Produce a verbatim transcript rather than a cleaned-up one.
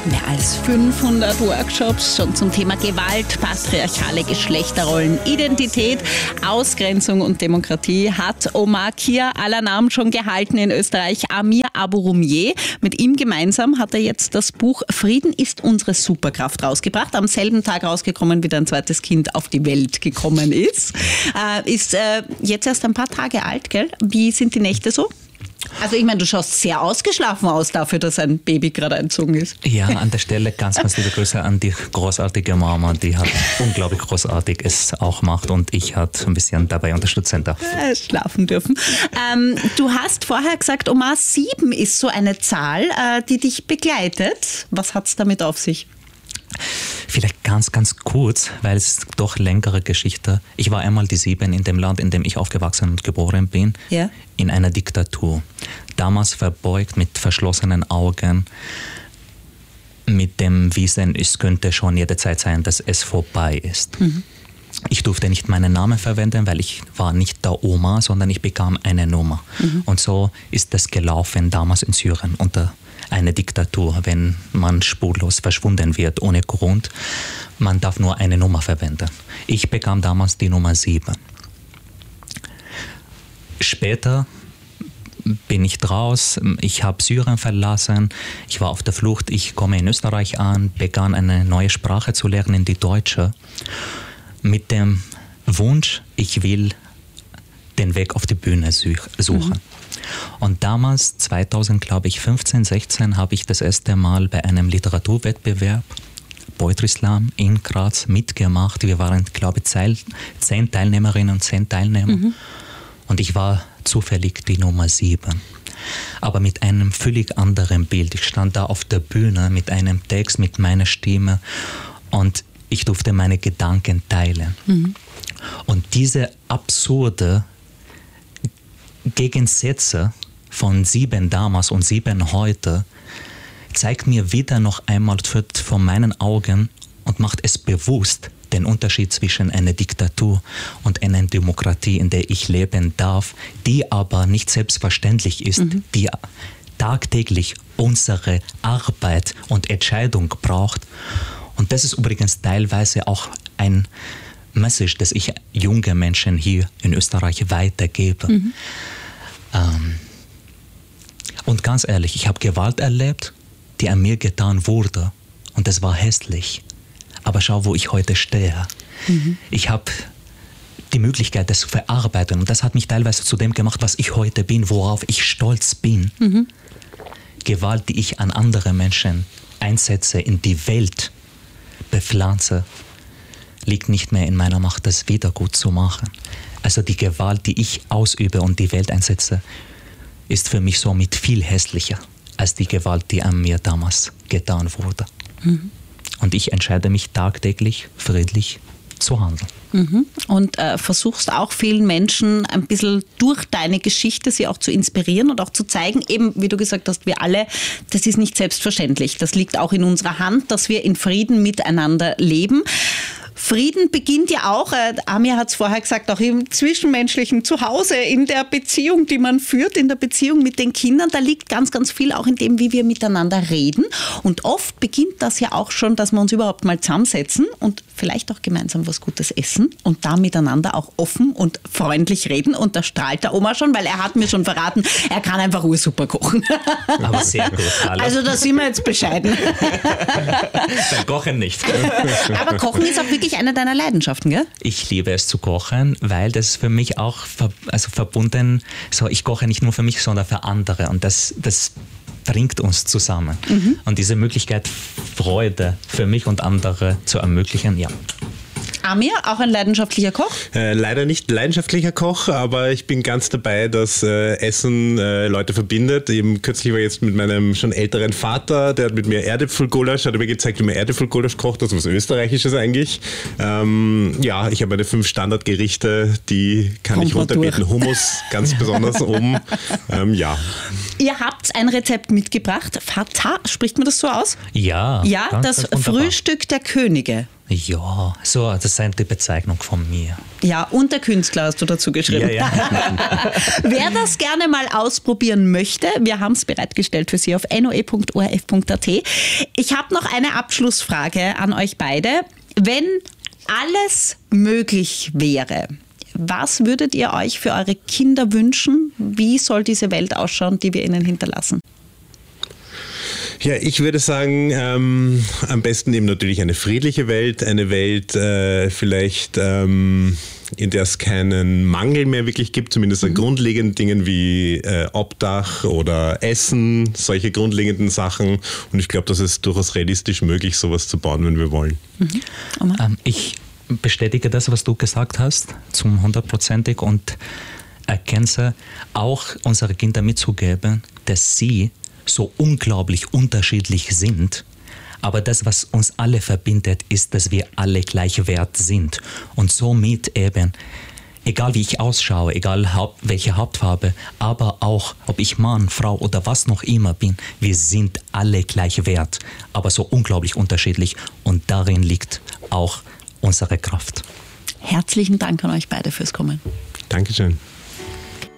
Mehr als fünfhundert Workshops schon zum Thema Gewalt, patriarchale Geschlechterrollen, Identität, Ausgrenzung und Demokratie hat Omar Kia Al-Anam schon gehalten in Österreich. Amir Abu-Rumieh. Mit ihm gemeinsam hat er jetzt das Buch Frieden ist unsere Superkraft rausgebracht. Am selben Tag rausgekommen, wie dein zweites Kind auf die Welt gekommen ist. Äh, ist äh, jetzt erst ein paar Tage alt, gell? Wie sind die Nächte so? Also ich meine, du schaust sehr ausgeschlafen aus dafür, dass ein Baby gerade einzogen ist. Ja, an der Stelle ganz, ganz liebe Grüße an die großartige Mama, die hat unglaublich großartig es auch macht und ich hat ein bisschen dabei unterstützen darf. Ja, schlafen dürfen. Ähm, du hast vorher gesagt, Omar, sieben ist so eine Zahl, äh, die dich begleitet. Was hat es damit auf sich? Vielleicht ganz, ganz kurz, weil es doch längere Geschichte. Ich war einmal die Sieben in dem Land, in dem ich aufgewachsen und geboren bin, ja. in einer Diktatur. Damals verbeugt mit verschlossenen Augen, mit dem Wissen, es könnte schon jederzeit sein, dass es vorbei ist. Mhm. Ich durfte nicht meinen Namen verwenden, weil ich war nicht der Oma, sondern ich bekam eine Nummer. Mhm. Und so ist das gelaufen damals in Syrien unter eine Diktatur, wenn man spurlos verschwunden wird, ohne Grund. Man darf nur eine Nummer verwenden. Ich bekam damals die Nummer sieben. Später bin ich draus, ich habe Syrien verlassen, ich war auf der Flucht, ich komme in Österreich an, begann eine neue Sprache zu lernen, die Deutsche, mit dem Wunsch, ich will den Weg auf die Bühne suchen. Mhm. Und damals, zweitausend, glaube ich, fünfzehn, sechzehn, habe ich das erste Mal bei einem Literaturwettbewerb, Poetry Slam in Graz, mitgemacht. Wir waren, glaube ich, zehn Teilnehmerinnen und zehn Teilnehmer. Mhm. Und ich war zufällig die Nummer sieben. Aber mit einem völlig anderen Bild. Ich stand da auf der Bühne mit einem Text, mit meiner Stimme und ich durfte meine Gedanken teilen. Mhm. Und diese absurde Gegensätze von sieben damals und sieben heute zeigt mir wieder noch einmal vor meinen Augen und macht es bewusst den Unterschied zwischen einer Diktatur und einer Demokratie, in der ich leben darf, die aber nicht selbstverständlich ist, mhm. die tagtäglich unsere Arbeit und Entscheidung braucht. Und das ist übrigens teilweise auch ein Message, das ich junge Menschen hier in Österreich weitergebe. Mhm. Ähm, und ganz ehrlich, ich habe Gewalt erlebt, die an mir getan wurde. Und das war hässlich. Aber schau, wo ich heute stehe. Mhm. Ich habe die Möglichkeit, das zu verarbeiten. Und das hat mich teilweise zu dem gemacht, was ich heute bin, worauf ich stolz bin. Mhm. Gewalt, die ich an andere Menschen einsetze, in die Welt bepflanze, liegt nicht mehr in meiner Macht, das wieder gut zu machen. Also die Gewalt, die ich ausübe und die Welt einsetze, ist für mich somit viel hässlicher als die Gewalt, die an mir damals getan wurde. Mhm. Und ich entscheide mich tagtäglich friedlich zu handeln. Mhm. Und äh, versuchst auch vielen Menschen ein bisschen durch deine Geschichte sie auch zu inspirieren und auch zu zeigen, eben wie du gesagt hast, wir alle, das ist nicht selbstverständlich. Das liegt auch in unserer Hand, dass wir in Frieden miteinander leben. Frieden beginnt ja auch, äh, Amir hat es vorher gesagt, auch im zwischenmenschlichen Zuhause, in der Beziehung, die man führt, in der Beziehung mit den Kindern. Da liegt ganz, ganz viel auch in dem, wie wir miteinander reden. Und oft beginnt das ja auch schon, dass wir uns überhaupt mal zusammensetzen und vielleicht auch gemeinsam was Gutes essen und da miteinander auch offen und freundlich reden. Und da strahlt der Oma schon, weil er hat mir schon verraten, er kann einfach ursuper kochen. Aber sehr gut. Hallo. Also da sind wir jetzt bescheiden. Beim Kochen nicht. Aber Kochen ist auch wirklich eine deiner Leidenschaften, gell? Ich liebe es zu kochen, weil das für mich auch ver- also verbunden, so ich koche nicht nur für mich, sondern für andere und das, das bringt uns zusammen. Mhm. Und diese Möglichkeit, Freude für mich und andere zu ermöglichen, ja. Amir, auch ein leidenschaftlicher Koch? Äh, leider nicht leidenschaftlicher Koch, aber ich bin ganz dabei, dass äh, Essen äh, Leute verbindet. Eben kürzlich war ich jetzt mit meinem schon älteren Vater, der hat mit mir Erdäpfelgulasch, hat mir gezeigt, wie man Erdäpfelgulasch kocht, das ist was Österreichisches eigentlich. Ähm, ja, ich habe meine fünf Standardgerichte, die kann Kommt ich runterbeten. Hummus ganz besonders oben. Ähm, ja. Ihr habt ein Rezept mitgebracht, Fatah, spricht man das so aus? Ja. Ja, das Frühstück der Könige. Ja, so, das ist eine Bezeichnung von mir. Ja, und der Künstler hast du dazu geschrieben. Ja, ja. Wer das gerne mal ausprobieren möchte, wir haben es bereitgestellt für Sie auf n o e punkt o r f punkt a t. Ich habe noch eine Abschlussfrage an euch beide. Wenn alles möglich wäre, was würdet ihr euch für eure Kinder wünschen? Wie soll diese Welt ausschauen, die wir ihnen hinterlassen? Ja, ich würde sagen, ähm, am besten eben natürlich eine friedliche Welt, eine Welt äh, vielleicht, ähm, in der es keinen Mangel mehr wirklich gibt, zumindest an mhm. grundlegenden Dingen wie äh, Obdach oder Essen, solche grundlegenden Sachen. Und ich glaube, das ist durchaus realistisch möglich, sowas zu bauen, wenn wir wollen. Mhm. Ähm, ich bestätige das, was du gesagt hast, zum hundertprozentig und erkenne auch unsere Kinder mitzugeben, dass sie so unglaublich unterschiedlich sind, aber das, was uns alle verbindet, ist, dass wir alle gleich wert sind und somit eben, egal wie ich ausschaue, egal haupt, welche Hauptfarbe, aber auch, ob ich Mann, Frau oder was noch immer bin, wir sind alle gleich wert, aber so unglaublich unterschiedlich und darin liegt auch unsere Kraft. Herzlichen Dank an euch beide fürs Kommen. Dankeschön.